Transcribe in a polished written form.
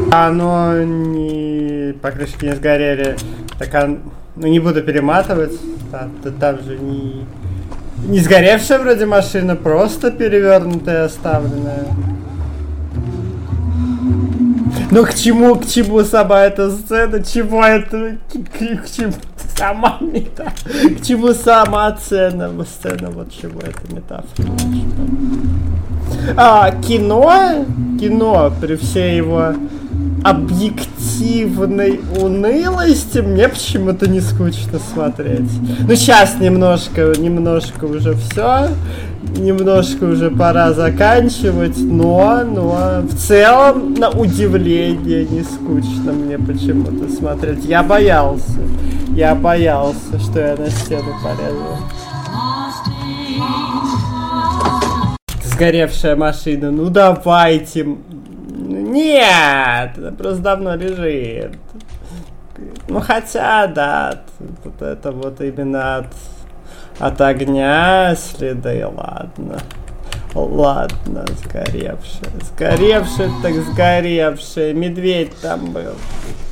Оно не... Покрышки не сгорели. Так, ну не буду перематывать. Там же не сгоревшая вроде машина, просто перевернутая, оставленная. Ну к чему сама эта сцена? Чего это? К чему сама метафора? К чему сама сцена? Вот чего это метафора. Кино при всей его объективной унылости мне почему-то не скучно смотреть. Ну сейчас немножко уже все, немножко уже пора заканчивать, но в целом на удивление не скучно мне почему-то смотреть. Я боялся, что я на стену полезу. Сгоревшая машина, ну давайте. Нет, это просто давно лежит. Ну хотя, да, вот это вот именно от огня следы, ладно, сгоревшая, так сгоревшая, медведь там был.